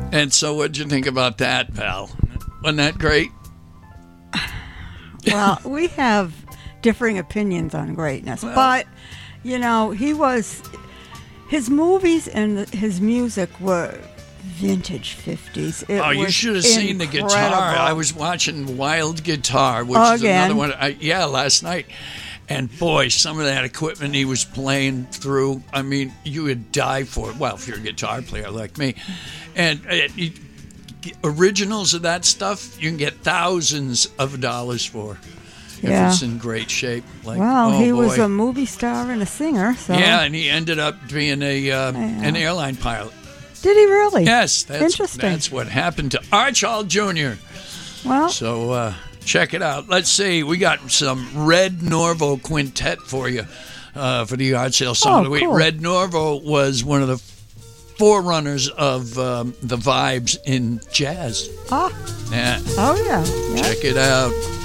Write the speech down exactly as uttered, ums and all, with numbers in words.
And so what'd you think about that, pal? Wasn't that great? Well, we have differing opinions on greatness, well, but, you know, he was, his movies and his music were vintage fifties. It oh, you should have seen the guitar. I was watching Wild Guitar, which oh, is again. another one. I, yeah, last night. And boy, some of that equipment he was playing through, I mean, you would die for it. Well, if you're a guitar player like me. And it, it, originals of that stuff, you can get thousands of dollars for if yeah. it's in great shape. Like, well, oh, he boy. was a movie star and a singer. So. Yeah, and he ended up being a uh, an airline pilot. Did he really? Yes. That's, Interesting. That's what happened to Arch Hall Junior Well. So uh, check it out. Let's see. We got some Red Norvo Quintet for you uh, for the yard sale song oh, of the week. Cool. Red Norvo was one of the forerunners of um, the vibes in jazz. Ah. Yeah. Oh, yeah. yeah. Check it out.